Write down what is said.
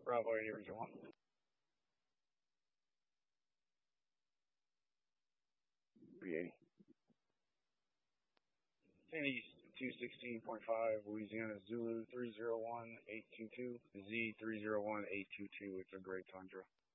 Bravo 80 1. B80. San East 216.5, Louisiana Zulu 301 822, Z 301 822. It's a great Tundra.